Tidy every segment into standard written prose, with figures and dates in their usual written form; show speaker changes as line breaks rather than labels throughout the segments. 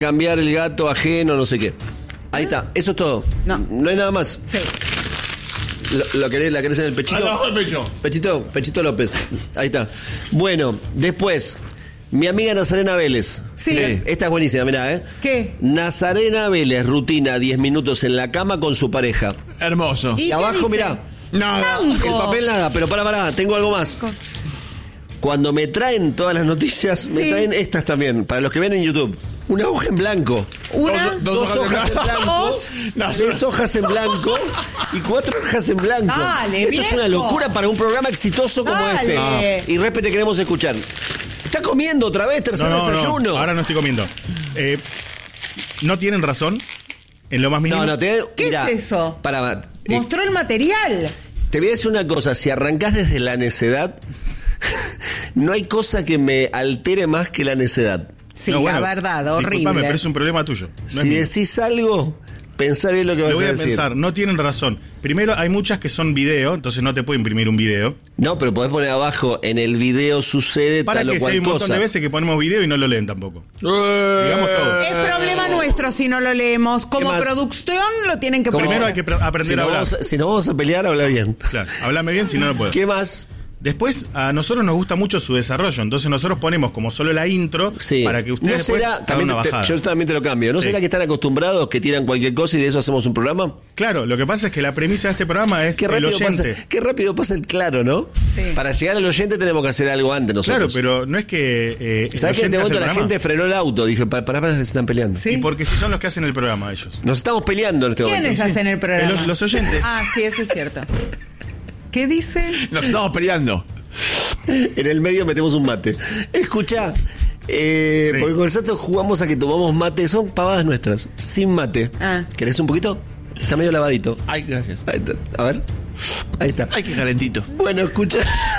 cambiar el gato ajeno, no sé qué. Ahí está, eso es todo. No hay nada más.
Sí.
¿La querés en el pechito?
Abajo del pecho.
Pechito López. Ahí está. Bueno, después, mi amiga Nazarena Vélez.
Sí.
Esta es buenísima, mirá,
¿Qué?
Nazarena Vélez, rutina 10 minutos en la cama con su pareja.
Hermoso.
¿Y
Y
qué
abajo,
dice?
mirá.
Nada.
Blanco.
El papel nada, pero pará, tengo algo más. Cuando me traen todas las noticias, me
Sí.
traen estas también, para los que ven en YouTube. Una hoja en blanco.
Una,
Dos hojas en blanco,
No,
3 hojas en blanco y 4 hojas en blanco.
Dale,
Esto es una
viejo.
locura para un programa exitoso como
Dale.
este. Y Respe, te queremos escuchar. ¿Está comiendo otra vez? ¿Tercer desayuno?
No, ahora no estoy comiendo. No tienen razón en lo más mínimo.
¿Qué es eso? Mostró el material.
Te voy a decir una cosa. Si arrancás desde la necedad, no hay cosa que me altere más que la necedad.
Sí,
No, bueno,
la verdad, horrible.
Disculpame, pero es un problema tuyo. No es
Si
mío.
decís algo, pensá bien lo que vas
Lo voy
a
a
decir.
pensar, no tienen razón. Primero, hay muchas que son video, entonces no te puedo imprimir un video.
No, pero podés poner abajo, en el video sucede
Para
tal o
que si hay
cual
un montón
cosa.
de veces que ponemos video y no lo leen tampoco. Digamos todo.
Es problema nuestro si no lo leemos. Como
más?
producción lo tienen que
¿Cómo?
poner.
Primero hay que aprender a hablar.
Si nos vamos a pelear, habla bien.
Claro, háblame bien, si no, no puedo.
¿Qué más?
Después, a nosotros nos gusta mucho su desarrollo, entonces nosotros ponemos como solo la intro
Sí.
para que ustedes
¿No
después
será,
hagan
también
una bajada.
yo también te lo cambio, ¿no
Sí.
será que están acostumbrados que tiran cualquier cosa y de eso hacemos un programa?
Claro, lo que pasa es que la premisa de este programa es
Qué
el
rápido,
oyente.
qué rápido pasa el claro, ¿no?
Sí.
Para llegar al oyente tenemos que hacer algo antes
Claro,
nosotros.
pero no es que... el
¿Sabes que en
oyente
este
hace
momento
el
la
programa.
gente frenó el auto? Dije, pará, se están peleando.
Sí.
Y porque si son los que hacen el programa ellos.
Nos estamos peleando en este momento.
¿Quiénes hacen el programa?
Los oyentes.
Ah, sí, eso es cierto. ¿Qué dice?
Nos estamos peleando.
En el medio metemos un mate. Escuchá, porque con el Sato jugamos a que tomamos mate, son pavadas nuestras, sin mate.
Ah.
¿Querés un poquito? Está medio lavadito.
Ay, gracias.
Ahí está. A ver. Ahí está.
Ay, qué calentito.
Bueno, escucha.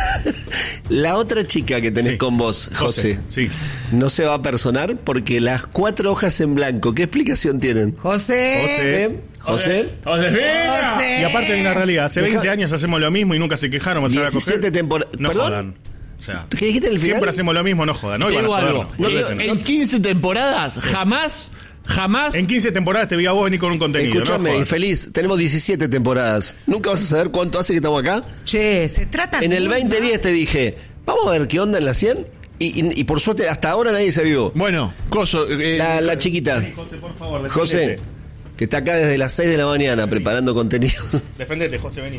La otra chica que tenés
Sí.
con vos, José,
Sí.
no se va a personar porque las 4 hojas en blanco, ¿qué explicación tienen?
José.
José.
José.
Y aparte hay una realidad, hace 20 años hacemos lo mismo y nunca se quejaron, vas a ver a
17
coger.
temporadas.
No
¿Perdón?
jodan. O sea,
¿Qué dijiste en el final?
siempre hacemos lo mismo, no jodan. No
Te
iban a
digo algo.
jodernos.
No,
boludeces, no.
En 15 temporadas, jamás.
En 15 temporadas te vi a vos venir con un contenido.
Escúchame,
no jodan.
infeliz, tenemos 17 temporadas. ¿Nunca vas a saber cuánto hace que estamos acá?
Che, se trata.
En el 2010 te dije, vamos a ver qué onda en la 100. Y por suerte, hasta ahora nadie se vio.
Bueno, Coso.
La chiquita,
José, por favor,
José,
defendete.
que está acá desde las 6 de la mañana preparando contenido.
Defendete, José, vení.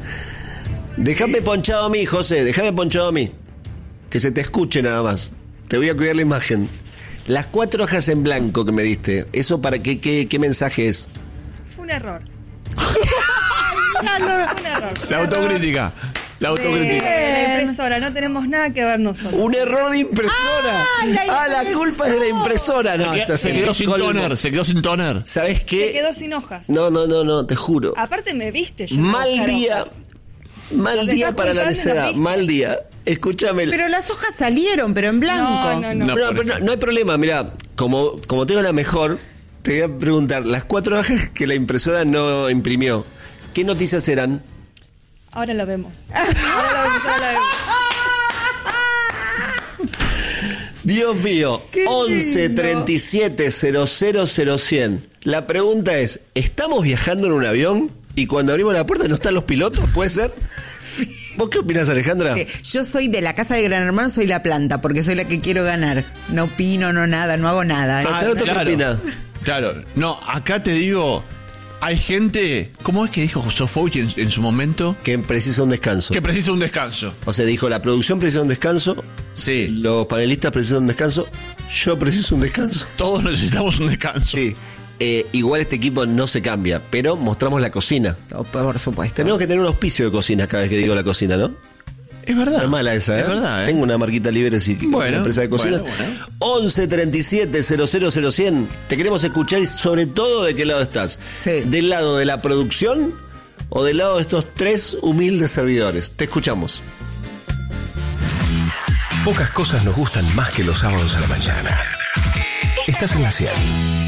Déjame ponchado a mí, José, déjame ponchado a mí. Que se te escuche nada más. Te voy a cuidar la imagen. Las 4 hojas en blanco que me diste, ¿eso para qué mensaje es?
Fue un error.
Un error.
Un error.
La autocrítica. La autocrítica.
La impresora, no tenemos nada que ver nosotros.
¡Un error de impresora! La culpa es de la impresora. No, esta
Se quedó sin toner. Se quedó sin toner.
¿Sabes qué?
Se quedó sin hojas.
No, te juro.
Aparte me viste. yendo a
Mal
buscar
día.
hojas.
Mal
Nos
día
estás
para la
culpando,
necedad.
nos viste.
Mal día. Escúchame.
Pero las hojas salieron, pero en blanco.
No.
No,
Pero
por eso.
no hay problema, mira, como tengo la mejor, te voy a preguntar, las 4 hojas que la impresora no imprimió, ¿qué noticias eran?
Ahora lo vemos. Ahora lo vemos.
Dios mío,
Qué
11
lindo.
37 000 100. La pregunta es, ¿estamos viajando en un avión y cuando abrimos la puerta no están los pilotos? ¿Puede ser?
Sí.
¿Vos qué opinás, Alejandra?
Yo soy de la casa de Gran Hermano, soy la planta, porque soy la que quiero ganar. No opino, no nada, no hago nada.
Casaroto, ¿qué opina?
Claro. No, acá te digo, hay gente, ¿cómo es que dijo Sofovich en su momento?
Que precisa un descanso.
Que precisa un descanso.
O sea, dijo, la producción precisa un descanso,
Sí.
los panelistas precisan un descanso, yo preciso un descanso.
Todos necesitamos un descanso.
Sí. Igual este equipo no se cambia, pero mostramos la cocina.
Oh, por supuesto.
Tenemos que tener un auspicio de cocina cada vez que digo la cocina, ¿no?
Es verdad.
No es mala esa, ¿eh?
Es verdad, ¿eh?
Tengo una marquita libre, sí,
Bueno,
una empresa de cocinas.
bueno.
11 37 000 100. Te queremos escuchar y sobre todo de qué lado estás.
Sí.
¿Del lado de la producción o del lado de estos 3 humildes servidores? Te escuchamos.
Pocas cosas nos gustan más que los sábados a la mañana. Estás en la 100.